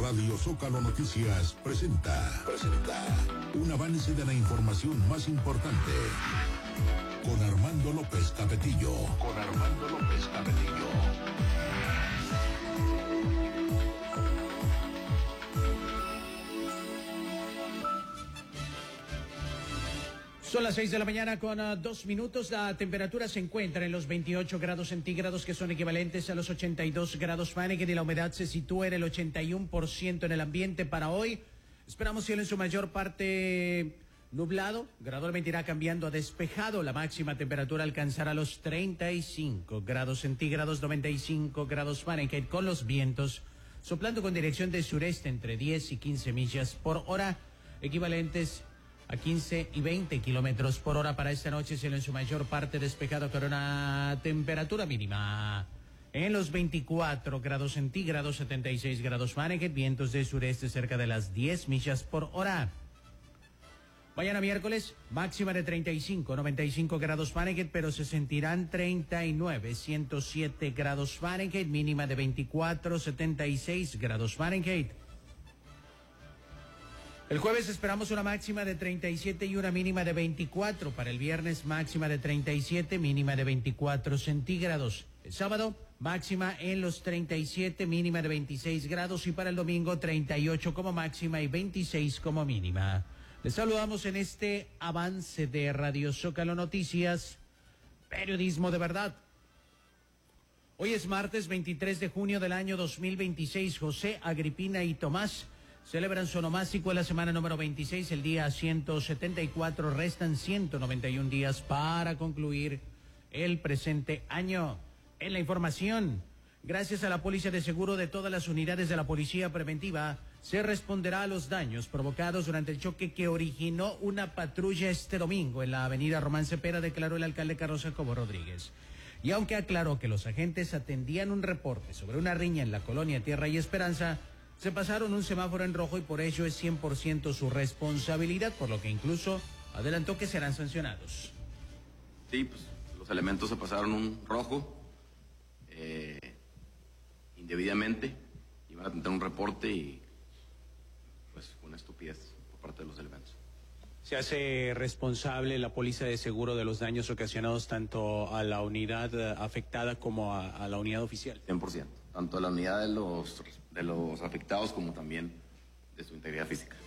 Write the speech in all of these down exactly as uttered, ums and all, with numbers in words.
Radio Zócalo Noticias presenta, presenta un avance de la información más importante con Armando López Capetillo. Con Armando López Capetillo. Son las seis de la mañana con uh, dos minutos. La temperatura se encuentra en los veintiocho grados centígrados, que son equivalentes a los ochenta y dos grados Fahrenheit, y la humedad se sitúa en el ochenta y uno por ciento en el ambiente para hoy. Esperamos cielo en su mayor parte nublado, gradualmente irá cambiando a despejado. La máxima temperatura alcanzará los treinta y cinco grados centígrados, noventa y cinco grados Fahrenheit, con los vientos soplando con dirección de sureste entre diez y quince millas por hora, equivalentes a quince y veinte kilómetros por hora para esta noche. Cielo en su mayor parte despejado con una temperatura mínima en los veinticuatro grados centígrados, setenta y seis grados Fahrenheit, vientos de sureste cerca de las diez millas por hora. Mañana miércoles, máxima de treinta y cinco, noventa y cinco grados Fahrenheit, pero se sentirán treinta y nueve, ciento siete grados Fahrenheit, mínima de veinticuatro, setenta y seis grados Fahrenheit. El jueves esperamos una máxima de treinta y siete y una mínima de veinticuatro. Para el viernes, máxima de treinta y siete, mínima de veinticuatro centígrados. El sábado, máxima en los treinta y siete, mínima de veintiséis grados. Y para el domingo, treinta y ocho como máxima y veintiséis como mínima. Les saludamos en este avance de Radio Zócalo Noticias, periodismo de verdad. Hoy es martes veintitrés de junio del año dos mil veintiséis. José, Agripina y Tomás celebran su onomástico en la semana número veintiséis, el día ciento setenta y cuatro. Restan ciento noventa y un días para concluir el presente año. En la información, gracias a la póliza de seguro de todas las unidades de la Policía Preventiva, se responderá a los daños provocados durante el choque que originó una patrulla este domingo en la avenida Román Cepeda, declaró el alcalde Carlos Jacobo Rodríguez. Y aunque aclaró que los agentes atendían un reporte sobre una riña en la colonia Tierra y Esperanza, se pasaron un semáforo en rojo y por ello es cien por ciento su responsabilidad, por lo que incluso adelantó que serán sancionados. Sí, pues los elementos se pasaron un rojo eh, indebidamente, iban a tener un reporte y pues una estupidez por parte de los elementos. ¿Se hace responsable la póliza de seguro de los daños ocasionados tanto a la unidad afectada como a, a la unidad oficial? cien por ciento, tanto a la unidad de los, de los afectados como también de su integridad física.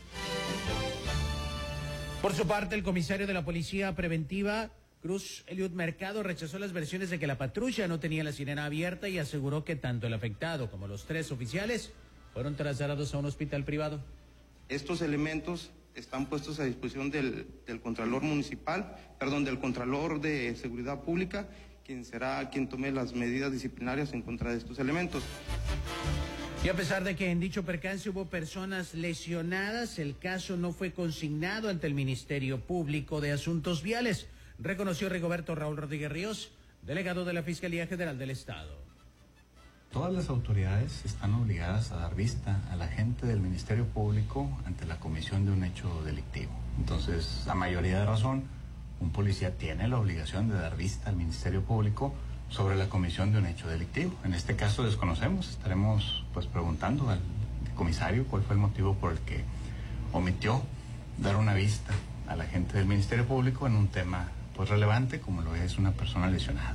Por su parte, el comisario de la Policía Preventiva, Cruz Eliud Mercado, rechazó las versiones de que la patrulla no tenía la sirena abierta y aseguró que tanto el afectado como los tres oficiales fueron trasladados a un hospital privado. Estos elementos están puestos a disposición del, del Contralor Municipal, perdón, del Contralor de Seguridad Pública, quien será quien tome las medidas disciplinarias en contra de estos elementos. Y a pesar de que en dicho percance hubo personas lesionadas, el caso no fue consignado ante el Ministerio Público de Asuntos Viales, reconoció Rigoberto Raúl Rodríguez Ríos, delegado de la Fiscalía General del Estado. Todas las autoridades están obligadas a dar vista a la gente del Ministerio Público ante la comisión de un hecho delictivo. Entonces, a mayoría de razón, un policía tiene la obligación de dar vista al Ministerio Público sobre la comisión de un hecho delictivo. En este caso desconocemos, estaremos pues preguntando al comisario cuál fue el motivo por el que omitió dar una vista a la gente del Ministerio Público en un tema pues relevante como lo es una persona lesionada.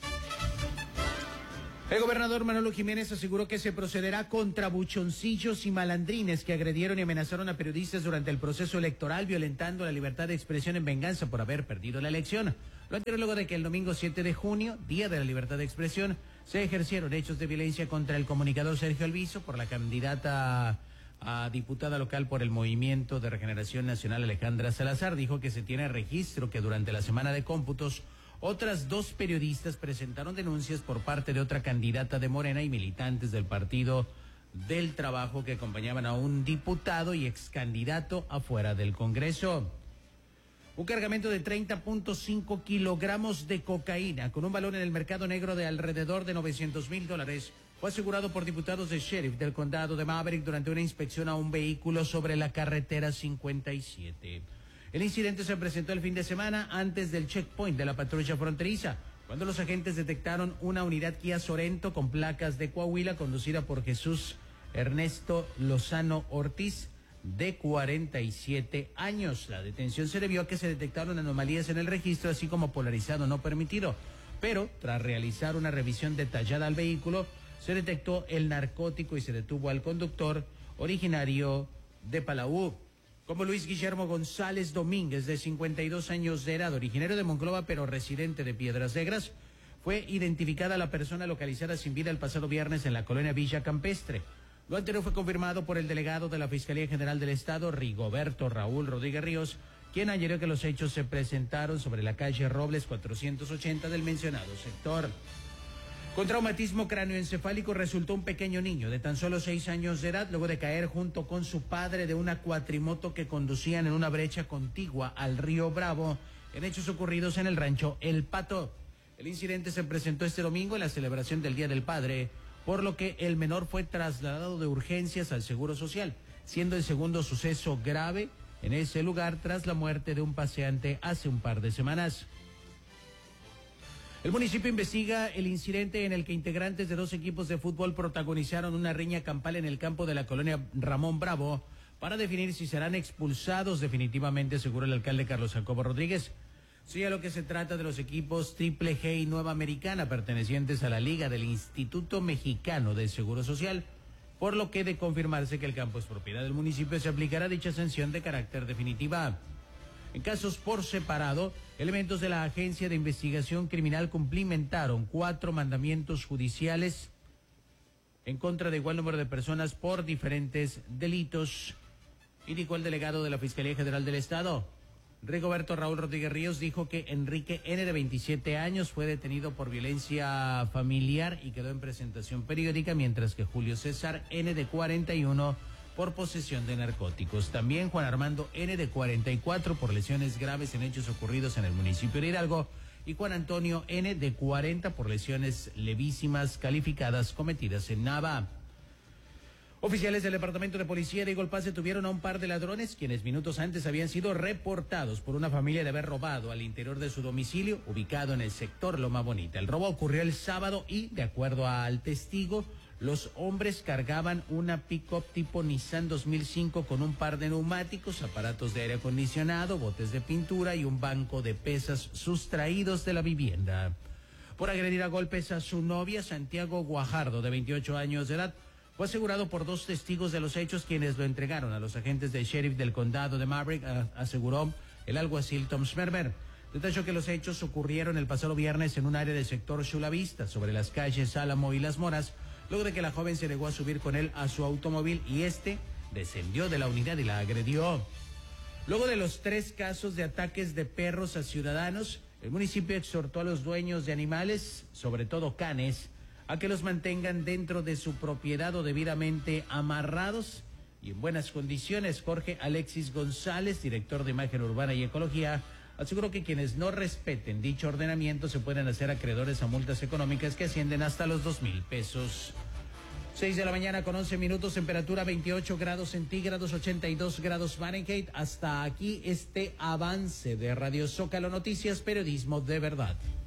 El gobernador Manolo Jiménez aseguró que se procederá contra buchoncillos y malandrines que agredieron y amenazaron a periodistas durante el proceso electoral, violentando la libertad de expresión en venganza por haber perdido la elección. Lo anterior luego de que el domingo siete de junio, Día de la Libertad de Expresión, se ejercieron hechos de violencia contra el comunicador Sergio Alviso por la candidata a diputada local por el Movimiento de Regeneración Nacional Alejandra Salazar. Dijo que se tiene registro que durante la semana de cómputos otras dos periodistas presentaron denuncias por parte de otra candidata de Morena y militantes del Partido del Trabajo que acompañaban a un diputado y ex candidato afuera del Congreso. Un cargamento de treinta punto cinco kilogramos de cocaína con un valor en el mercado negro de alrededor de novecientos mil dólares fue asegurado por diputados de sheriff del condado de Maverick durante una inspección a un vehículo sobre la carretera cincuenta y siete. El incidente se presentó el fin de semana antes del checkpoint de la patrulla fronteriza, cuando los agentes detectaron una unidad Kia Sorento con placas de Coahuila conducida por Jesús Ernesto Lozano Ortiz, de cuarenta y siete años. La detención se debió a que se detectaron anomalías en el registro, así como polarizado no permitido. Pero, tras realizar una revisión detallada al vehículo, se detectó el narcótico y se detuvo al conductor, originario de Palau. Como Luis Guillermo González Domínguez, de cincuenta y dos años de edad, originario de Monclova, pero residente de Piedras Negras, fue identificada la persona localizada sin vida el pasado viernes en la colonia Villa Campestre. Lo anterior fue confirmado por el delegado de la Fiscalía General del Estado, Rigoberto Raúl Rodríguez Ríos, quien añadió que los hechos se presentaron sobre la calle Robles cuatrocientos ochenta del mencionado sector. Con traumatismo cráneoencefálico resultó un pequeño niño de tan solo seis años de edad luego de caer junto con su padre de una cuatrimoto que conducían en una brecha contigua al río Bravo, en hechos ocurridos en el rancho El Pato. El incidente se presentó este domingo en la celebración del Día del Padre, por lo que el menor fue trasladado de urgencias al Seguro Social, siendo el segundo suceso grave en ese lugar tras la muerte de un paseante hace un par de semanas. El municipio investiga el incidente en el que integrantes de dos equipos de fútbol protagonizaron una riña campal en el campo de la colonia Ramón Bravo para definir si serán expulsados definitivamente, según el alcalde Carlos Jacobo Rodríguez. Sí, a lo que se trata de los equipos Triple G y Nueva Americana, pertenecientes a la Liga del Instituto Mexicano del Seguro Social, por lo que de confirmarse que el campo es propiedad del municipio, se aplicará dicha sanción de carácter definitiva. En casos por separado, elementos de la Agencia de Investigación Criminal cumplimentaron cuatro mandamientos judiciales en contra de igual número de personas por diferentes delitos, indicó el delegado de la Fiscalía General del Estado. Rigoberto Raúl Rodríguez Ríos dijo que Enrique N., de veintisiete años, fue detenido por violencia familiar y quedó en presentación periódica, mientras que Julio César N., de cuarenta y uno, por posesión de narcóticos. También Juan Armando N., de cuarenta y cuatro, por lesiones graves en hechos ocurridos en el municipio de Hidalgo, y Juan Antonio N., de cuarenta, por lesiones levísimas calificadas cometidas en Nava. Oficiales del Departamento de Policía de Golpaz detuvieron a un par de ladrones, quienes minutos antes habían sido reportados por una familia de haber robado al interior de su domicilio, ubicado en el sector Loma Bonita. El robo ocurrió el sábado y, de acuerdo al testigo, los hombres cargaban una pick-up tipo Nissan dos mil cinco con un par de neumáticos, aparatos de aire acondicionado, botes de pintura y un banco de pesas sustraídos de la vivienda. Por agredir a golpes a su novia, Santiago Guajardo, de veintiocho años de edad, fue asegurado por dos testigos de los hechos, quienes lo entregaron a los agentes del sheriff del condado de Maverick, a, aseguró el alguacil Tom Schmerber. Detalló que los hechos ocurrieron el pasado viernes en un área del sector Chulavista, sobre las calles Álamo y Las Moras, luego de que la joven se negó a subir con él a su automóvil y este descendió de la unidad y la agredió. Luego de los tres casos de ataques de perros a ciudadanos, el municipio exhortó a los dueños de animales, sobre todo canes, a que los mantengan dentro de su propiedad o debidamente amarrados y en buenas condiciones. Jorge Alexis González, director de Imagen Urbana y Ecología, aseguró que quienes no respeten dicho ordenamiento se pueden hacer acreedores a multas económicas que ascienden hasta los dos mil pesos. seis de la mañana con once minutos, temperatura veintiocho grados centígrados, ochenta y dos grados Fahrenheit. Hasta aquí este avance de Radio Zócalo Noticias, periodismo de verdad.